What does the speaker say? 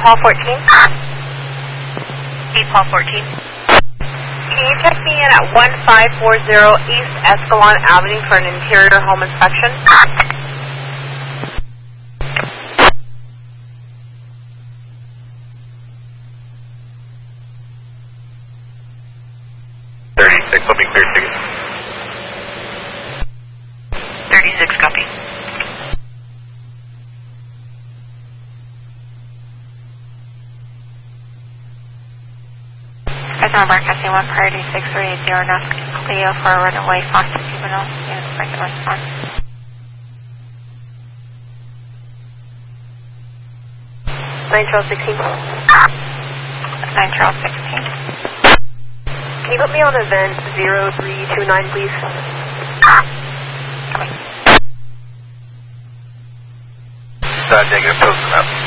Paul 14. 8 Paul 14. Can you check me in at 1540 East Escalon Avenue for an interior home inspection? I'll be clear ticket. 36, copy. Mark, I see 1 priority 6380 North Cleo for runway Foster Juvenile. Units regular response. Nine Charles 16. 9 Charles 16. Can you put me on event 0329, please? Negative, close enough.